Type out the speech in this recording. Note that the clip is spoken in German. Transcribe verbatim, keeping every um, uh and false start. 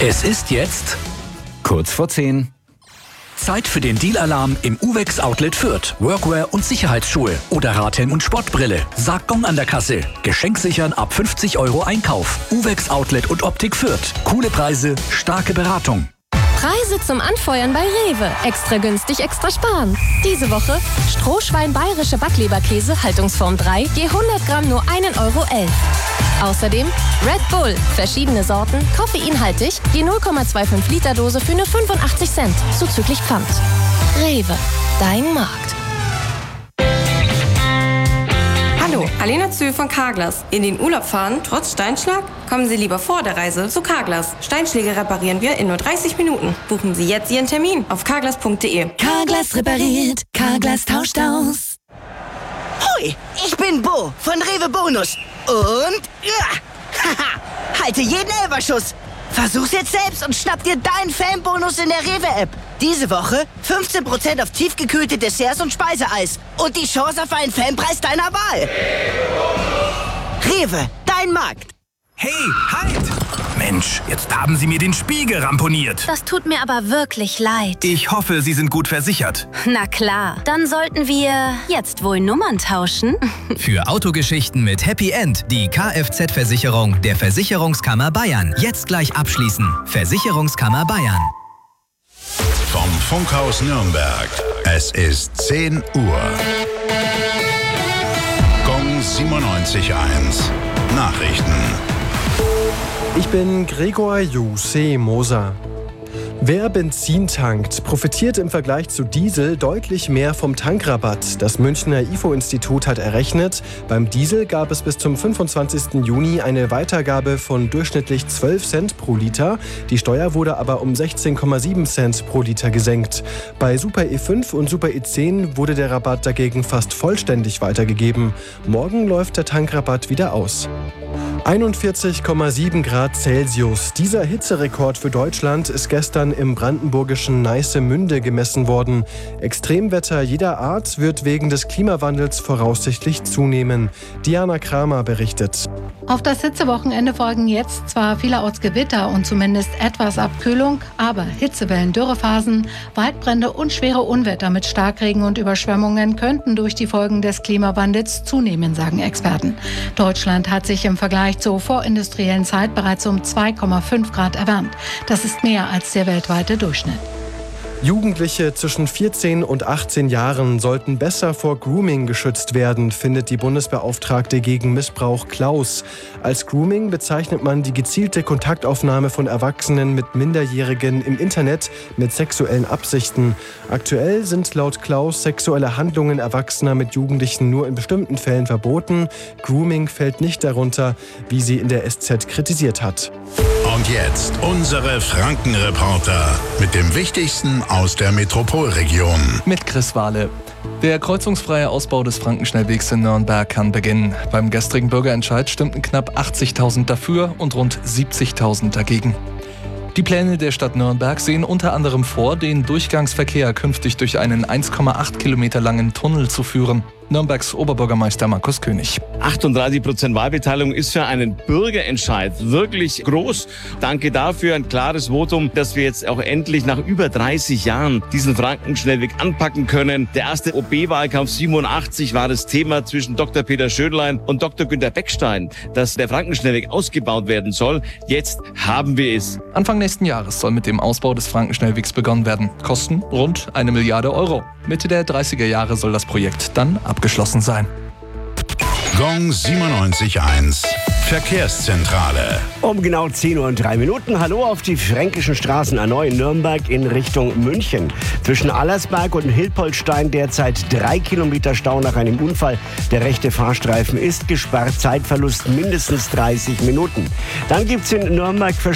Es ist jetzt kurz vor zehn. Zeit für den Deal-Alarm im Uvex Outlet Fürth. Workwear und Sicherheitsschuhe oder Radhelm und Sportbrille. Sagt Gong an der Kasse. Geschenk sichern ab fünfzig Euro Einkauf. Uvex Outlet und Optik Fürth. Coole Preise, starke Beratung. Preise zum Anfeuern bei Rewe. Extra günstig, extra sparen. Diese Woche Strohschwein bayerische Backleberkäse, Haltungsform drei, je hundert Gramm nur einen Euro elf. Außerdem Red Bull, verschiedene Sorten, koffeinhaltig, je null Komma fünfundzwanzig Liter Dose für nur fünfundachtzig Cent, zuzüglich Pfand. Rewe, dein Markt. Hallo, Alena Zühl von Carglass. In den Urlaub fahren, trotz Steinschlag? Kommen Sie lieber vor der Reise zu Carglass. Steinschläge reparieren wir in nur dreißig Minuten. Buchen Sie jetzt Ihren Termin auf carglass punkt de. Carglass repariert, Carglass tauscht aus. Hui, ich bin Bo von Rewe Bonus. Und ja, haha, halte jeden Elberschuss. Versuch's jetzt selbst und schnapp dir deinen Fanbonus in der Rewe-App. Diese Woche fünfzehn Prozent auf tiefgekühlte Desserts und Speiseeis. Und die Chance auf einen Fanpreis deiner Wahl. Rewe, dein Markt. Hey, halt! Mensch, jetzt haben Sie mir den Spiegel ramponiert. Das tut mir aber wirklich leid. Ich hoffe, Sie sind gut versichert. Na klar, dann sollten wir jetzt wohl Nummern tauschen. Für Autogeschichten mit Happy End die Kfz-Versicherung der Versicherungskammer Bayern. Jetzt gleich abschließen. Versicherungskammer Bayern. Vom Funkhaus Nürnberg. Es ist zehn Uhr. Gong siebenundneunzig Komma eins. Nachrichten. Ich bin Gregor Jose Moser. Wer Benzin tankt, profitiert im Vergleich zu Diesel deutlich mehr vom Tankrabatt. Das Münchner I F O-Institut hat errechnet, beim Diesel gab es bis zum fünfundzwanzigsten Juni eine Weitergabe von durchschnittlich zwölf Cent pro Liter. Die Steuer wurde aber um sechzehn Komma sieben Cent pro Liter gesenkt. Bei Super E fünf und Super E zehn wurde der Rabatt dagegen fast vollständig weitergegeben. Morgen läuft der Tankrabatt wieder aus. einundvierzig Komma sieben Grad Celsius. Dieser Hitzerekord für Deutschland ist gestern im brandenburgischen Neissemünde gemessen worden. Extremwetter jeder Art wird wegen des Klimawandels voraussichtlich zunehmen. Diana Kramer berichtet. Auf das Hitzewochenende folgen jetzt zwar vielerorts Gewitter und zumindest etwas Abkühlung, aber Hitzewellen, Dürrephasen, Waldbrände und schwere Unwetter mit Starkregen und Überschwemmungen könnten durch die Folgen des Klimawandels zunehmen, sagen Experten. Deutschland hat sich im Vergleich zur vorindustriellen Zeit bereits um zwei Komma fünf Grad erwärmt. Das ist mehr als der weltweite Durchschnitt. Jugendliche zwischen vierzehn und achtzehn Jahren sollten besser vor Grooming geschützt werden, findet die Bundesbeauftragte gegen Missbrauch Klaus. Als Grooming bezeichnet man die gezielte Kontaktaufnahme von Erwachsenen mit Minderjährigen im Internet mit sexuellen Absichten. Aktuell sind laut Klaus sexuelle Handlungen Erwachsener mit Jugendlichen nur in bestimmten Fällen verboten. Grooming fällt nicht darunter, wie sie in der S Z kritisiert hat. Und jetzt unsere Frankenreporter mit dem Wichtigsten aus der Metropolregion. Mit Chris Wahle. Der kreuzungsfreie Ausbau des Frankenschnellwegs in Nürnberg kann beginnen. Beim gestrigen Bürgerentscheid stimmten knapp achtzigtausend dafür und rund siebzigtausend dagegen. Die Pläne der Stadt Nürnberg sehen unter anderem vor, den Durchgangsverkehr künftig durch einen eins Komma acht Kilometer langen Tunnel zu führen. Nürnbergs Oberbürgermeister Markus König. achtunddreißig Prozent Wahlbeteiligung ist für einen Bürgerentscheid wirklich groß. Danke dafür, ein klares Votum, dass wir jetzt auch endlich nach über dreißig Jahren diesen Frankenschnellweg anpacken können. Der erste O B-Wahlkampf siebenundachtzig war das Thema zwischen Doktor Peter Schödlein und Doktor Günter Beckstein, dass der Frankenschnellweg ausgebaut werden soll. Jetzt haben wir es. Anfang nächsten Jahres soll mit dem Ausbau des Frankenschnellwegs begonnen werden. Kosten rund eine Milliarde Euro. Mitte der dreißiger Jahre soll das Projekt dann abgeschlossen sein. Gong siebenundneunzig Komma eins. Verkehrszentrale. Um genau zehn Uhr und drei Minuten. Hallo auf die fränkischen Straßen A neun in Nürnberg in Richtung München. Zwischen Allersberg und Hilpoltstein derzeit drei Kilometer Stau nach einem Unfall. Der rechte Fahrstreifen ist gesperrt. Zeitverlust mindestens dreißig Minuten. Dann gibt es in Nürnberg